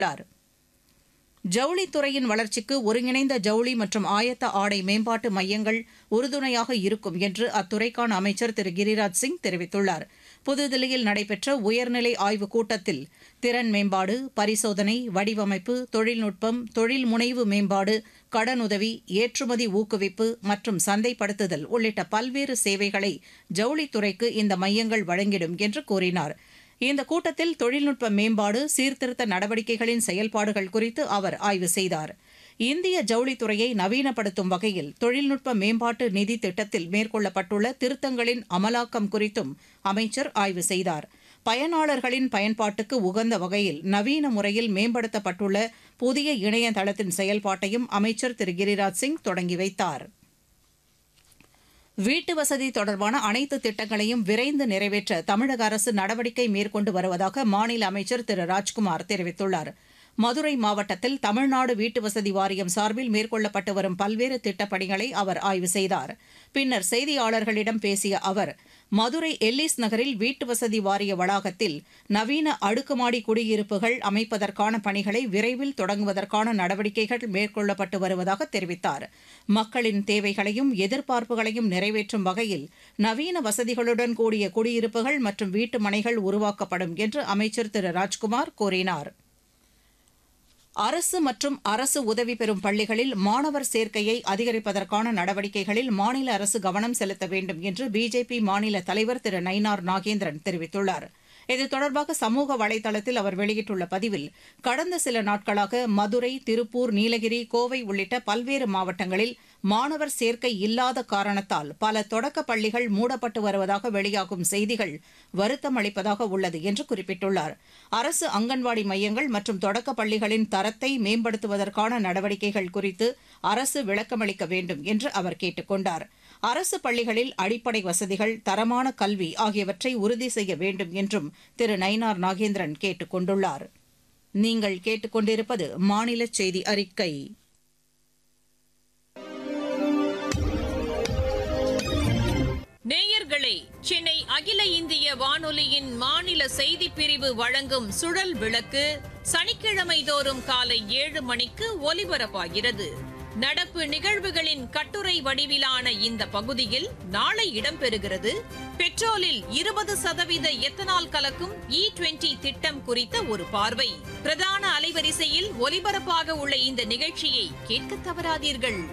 ஜவுளித்துறையின் வளர்ச்சிக்கு ஒருங்கிணைந்த ஜவுளி மற்றும் ஆயத்த ஆடை மேம்பாட்டு மையங்கள் உறுதுணையாக இருக்கும் என்று அத்துறைக்கான அமைச்சர் திரு கிரிராஜ் சிங் தெரிவித்துள்ளார். புதுதில்லியில் நடைபெற்ற உயர்நிலை ஆய்வுக் கூட்டத்தில் திறன் மேம்பாடு, பரிசோதனை, வடிவமைப்பு, தொழில்நுட்பம், தொழில் முனைவு மேம்பாடு, கடனுதவி, ஏற்றுமதி ஊக்குவிப்பு மற்றும் சந்தைப்படுத்துதல் உள்ளிட்ட பல்வேறு சேவைகளை ஜவுளித்துறைக்கு இந்த மையங்கள் வழங்கிடும் என்று கூறினார். இந்த கூட்டத்தில் தொழில்நுட்ப மேம்பாடு, சீர்திருத்த நடவடிக்கைகளின் செயல்பாடுகள் குறித்து அவர் ஆய்வு செய்தார். இந்திய ஜவுளித்துறையை நவீனப்படுத்தும் வகையில் தொழில்நுட்ப மேம்பாட்டு நிதி திட்டத்தில் மேற்கொள்ளப்பட்டுள்ள திருத்தங்களின் அமலாக்கம் குறித்தும் அமைச்சர் ஆய்வு செய்தார். பயனாளர்களின் பயன்பாட்டுக்கு உகந்த வகையில் நவீன முறையில் மேம்படுத்தப்பட்டுள்ள புதிய இணையதளத்தின் செயல்பாட்டையும் அமைச்சர் திரு கிரிராஜ் சிங் தொடங்கி வைத்தார். வீட்டு வசதி தொடர்பான அனைத்து திட்டங்களையும் விரைந்து நிறைவேற்ற தமிழக அரசு நடவடிக்கை மேற்கொண்டு வருவதாக மாநில அமைச்சர் திரு ராஜ்குமார் தெரிவித்துள்ளார். மதுரை மாவட்டத்தில் தமிழ்நாடு வீட்டுவசதி வாரியம் சார்பில் மேற்கொள்ளப்பட்டு வரும் பல்வேறு திட்டப்பணிகளை அவர் ஆய்வு செய்தார். பின்னர் செய்தியாளர்களிடம் பேசிய அவர், மதுரை எல்லிஸ் நகரில் வீட்டுவசதி வாரிய வளாகத்தில் நவீன அடுக்குமாடி குடியிருப்புகள் அமைப்பதற்கான பணிகளை விரைவில் தொடங்குவதற்கான நடவடிக்கைகள் மேற்கொள்ளப்பட்டு வருவதாக தெரிவித்தார். மக்களின் தேவைகளையும் எதிர்பார்ப்புகளையும் நிறைவேற்றும் வகையில் நவீன வசதிகளுடன் கூடிய குடியிருப்புகள் மற்றும் வீட்டு மனைகள் உருவாக்கப்படும் என்று அமைச்சர் திரு ராஜ்குமார் கூறினார். அரசு மற்றும் அரசு உதவி பெறும் பள்ளிகளில் மாணவர் சேர்க்கையை அதிகரிப்பதற்கான நடவடிக்கைகளில் மாநில அரசு கவனம் செலுத்த வேண்டும் என்று பிஜேபி மாநில தலைவர் திரு நயினார் நாகேந்திரன் தெரிவித்துள்ளார். இது தொடர்பாக சமூக வலைதளத்தில் அவர் வெளியிட்டுள்ள பதிவில், கடந்த சில நாட்களாக மதுரை, திருப்பூர், நீலகிரி, கோவை உள்ளிட்ட பல்வேறு மாவட்டங்களில் மாணவர் சேர்க்கை இல்லாத காரணத்தால் பல தொடக்கப் பள்ளிகள் மூடப்பட்டு வருவதாக வெளியாகும் செய்திகள் வருத்தம் அளிப்பதாக உள்ளது என்று குறிப்பிட்டுள்ளார். அரசு அங்கன்வாடி மையங்கள் மற்றும் தொடக்கப் பள்ளிகளின் தரத்தை மேம்படுத்துவதற்கான நடவடிக்கைகள் குறித்து அரசு விளக்கமளிக்க வேண்டும் என்று அவர் கேட்டுக் கொண்டார். அரசு பள்ளிகளில் அடிப்படை வசதிகள், தரமான கல்வி ஆகியவற்றை உறுதி செய்ய வேண்டும் என்றும் திரு நயினார் நாகேந்திரன் கேட்டுக் கொண்டுள்ளார். நீங்கள் கேட்டுக்கொண்டிருப்பது மாநில செய்தி அறிக்கை. நேயர்களே, சென்னை அகில இந்திய வானொலியின் மாநில செய்திப் பிரிவு வழங்கும் சுழல் விளக்கு சனிக்கிழமை தோறும் காலை 7 மணிக்கு ஒலிபரப்பாகிறது. நடப்பு நிகழ்வுகளின் கட்டுரை வடிவிலான இந்த பகுதியில் நாளை இடம்பெறுகிறது பெட்ரோலில் 20% எத்தனால் கலக்கும் E20 திட்டம் குறித்த ஒரு பார்வை. பிரதான அலைவரிசையில் ஒலிபரப்பாக உள்ள இந்த நிகழ்ச்சியை கேட்க தவறாதீர்கள்.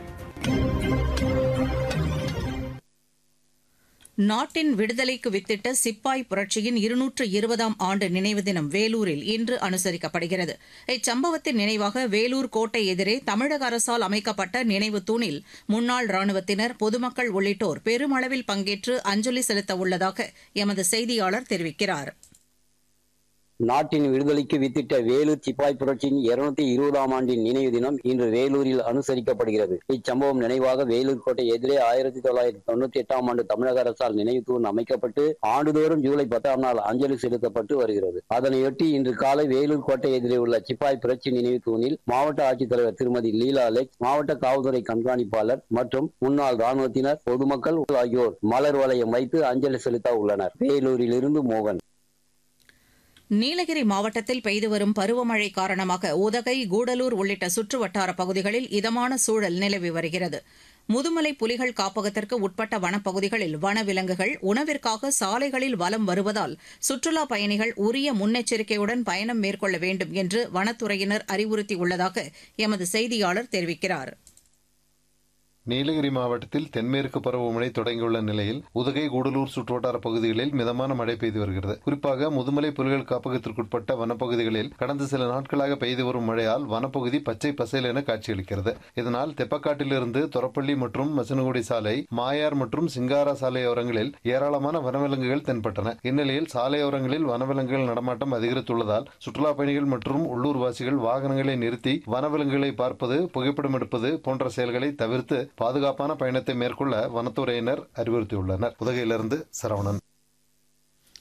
நாட்டின் விடுதலைக்கு வித்திட்ட சிப்பாய் புரட்சியின் 220ஆம் ஆண்டு நினைவு தினம் வேலூரில் இன்று அனுசரிக்கப்படுகிறது. இச்சம்பவத்தின் நினைவாக வேலூர் கோட்டை எதிரே தமிழக அரசால் அமைக்கப்பட்ட நினைவு தூணில் முன்னாள் ராணுவத்தினர், பொதுமக்கள் உள்ளிட்டோர் பெருமளவில் பங்கேற்று அஞ்சலி செலுத்த உள்ளதாக எமது செய்தியாளர் தெரிவிக்கிறார். நாட்டின் விடுதலைக்கு வித்திட்ட வேலூர் சிப்பாய் புரட்சியின் 220ஆம் ஆண்டின் நினைவு தினம் இன்று வேலூரில் அனுசரிக்கப்படுகிறது. இச்சம்பவம் நினைவாக வேலூர் கோட்டை எதிரே 1998ஆம் ஆண்டு தமிழக அரசால் நினைவு தூண் அமைக்கப்பட்டு ஆண்டுதோறும் ஜூலை 10ஆம் நாள் அஞ்சலி செலுத்தப்பட்டு வருகிறது. அதனையொட்டி இன்று காலை வேலூர் கோட்டை எதிரே உள்ள சிப்பாய் புரட்சி நினைவு தூணில் மாவட்ட ஆட்சித்தலைவர் திருமதி லீலா அலெக்ஸ், மாவட்ட காவல்துறை கண்காணிப்பாளர் மற்றும் முன்னாள் ராணுவத்தினர், பொதுமக்கள் ஆகியோர் மலர் வளையம் வைத்து அஞ்சலி செலுத்த உள்ளனர். வேலூரிலிருந்து மோகன். நீலகிரி மாவட்டத்தில் பெய்து வரும் பருவமழை காரணமாக உதகை, கூடலூர் உள்ளிட்ட சுற்றுவட்டார பகுதிகளில் இதமான சூழல் நிலவி வருகிறது. முதுமலை புலிகள் காப்பகத்திற்கு உட்பட்ட வனப்பகுதிகளில் வனவிலங்குகள் உணவிற்காக சாலைகளில் வலம் வருவதால் சுற்றுலாப் பயணிகள் உரிய முன்னெச்சரிக்கையுடன் பயணம் மேற்கொள்ள வேண்டும் என்று வனத்துறையினர் அறிவுறுத்தியுள்ளதாக எமது செய்தியாளர் தெரிவிக்கிறார். நீலகிரி மாவட்டத்தில் தென்மேற்கு பருவமழை தொடங்கியுள்ள நிலையில் உதகை, கூடலூர் சுற்றுவட்டார பகுதிகளில் மிதமான மழை பெய்து வருகிறது. குறிப்பாக முதுமலை புலிகள் காப்பகத்திற்குட்பட்ட வனப்பகுதிகளில் கடந்த சில நாட்களாக பெய்து வரும் மழையால் வனப்பகுதி பச்சை பசேல் என காட்சியளிக்கிறது. இதனால் தெப்பக்காட்டிலிருந்து தொரப்பள்ளி மற்றும் மசனகுடி சாலை, மாயார் மற்றும் சிங்காரா சாலையோரங்களில் ஏராளமான வனவிலங்குகள் தென்பட்டன. இந்நிலையில் சாலையோரங்களில் வனவிலங்குகள் நடமாட்டம் அதிகரித்துள்ளதால் சுற்றுலாப் பயணிகள் மற்றும் உள்ளூர்வாசிகள் வாகனங்களை நிறுத்தி வனவிலங்குகளை பார்ப்பது, புகைப்படம் எடுப்பது போன்ற செயல்களை தவிர்த்து பாதுகாப்பான பயணத்தை மேற்கொள்ள வனத்துறையினர் அறிவுறுத்தியுள்ளனர். உதகையிலிருந்து சரவணன்.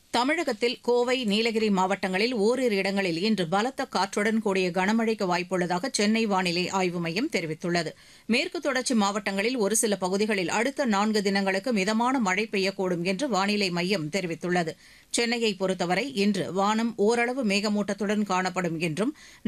தமிழகத்தில் கோவை நீலகிரி மாவட்டங்களில் ஓரிரு இடங்களில் இன்று பலத்த காற்றுடன் கூடிய கனமழைக்கு வாய்ப்புள்ளதாக சென்னை வானிலை ஆய்வு மையம் தெரிவித்துள்ளது. மேற்கு தொடர்ச்சி மாவட்டங்களில் ஒரு சில பகுதிகளில் அடுத்த 4 தினங்களுக்கு மிதமான மழை பெய்யக்கூடும் என்று வானிலை மையம் தெரிவித்துள்ளது. சென்னையை பொறுத்தவரை இன்று வானம் ஓரளவு மேகமூட்டத்துடன் காணப்படும் என்றும்